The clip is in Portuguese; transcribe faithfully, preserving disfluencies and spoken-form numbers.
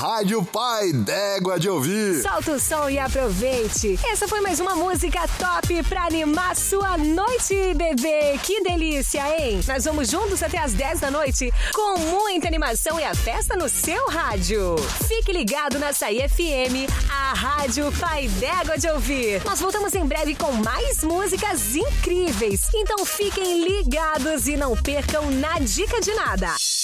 Rádio Pai d'Égua de Ouvir. Solta o som e aproveite. Essa foi mais uma música top pra animar sua noite, bebê. Que delícia, hein? Nós vamos juntos até as dez da noite com muita animação e a festa no seu rádio. Fique ligado na Açaí F M, a Rádio Pai d'Égua de Ouvir. Nós voltamos em breve com mais músicas incríveis. Então fiquem ligados e não percam na dica de nada.